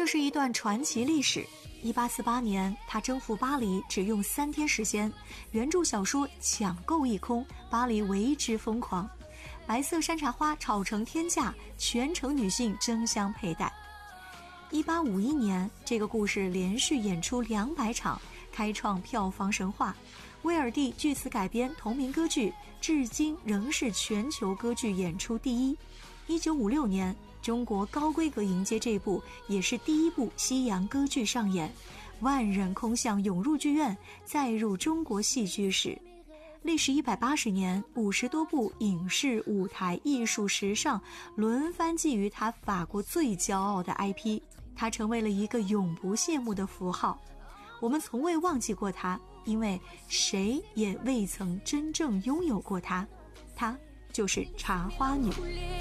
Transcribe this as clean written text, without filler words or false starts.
是一段传奇历史。1848年，他征服巴黎只用3天时间，原著小说抢购一空，巴黎为之疯狂。白色山茶花炒成天价，全城女性争相佩戴。1851年，这个故事连续演出200场，开创票房神话。威尔第据此改编同名歌剧，至今仍是全球歌剧演出第一。1956年，中国高规格迎接这部也是第一部西洋歌剧上演，万人空巷涌入剧院，载入中国戏剧史。历时180年，50多部影视、舞台、艺术、时尚轮番觊觎他法国最骄傲的 IP， 他成为了一个永不谢幕的符号。我们从未忘记过他，因为谁也未曾真正拥有过他，他就是茶花女。